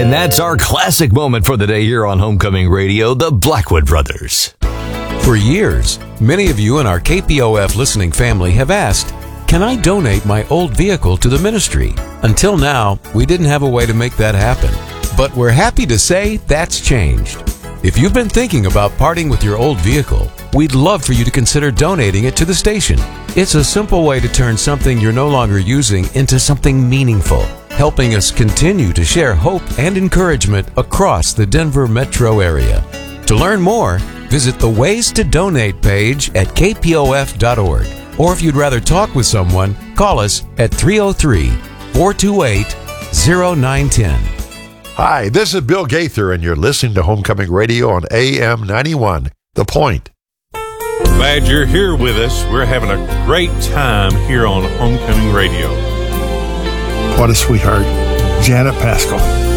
And that's our classic moment for the day here on Homecoming Radio, the Blackwood Brothers. For years, many of you in our KPOF listening family have asked, can I donate my old vehicle to the ministry? Until now, we didn't have a way to make that happen. But we're happy to say that's changed. If you've been thinking about parting with your old vehicle, we'd love for you to consider donating it to the station. It's a simple way to turn something you're no longer using into something meaningful, helping us continue to share hope and encouragement across the Denver metro area. To learn more, visit the Ways to Donate page at kpof.org. Or if you'd rather talk with someone, call us at 303-428-0910. Hi, this is Bill Gaither, and you're listening to Homecoming Radio on AM 91, The Point. Glad you're here with us. We're having a great time here on Homecoming Radio. What a sweetheart. Janet Pascal.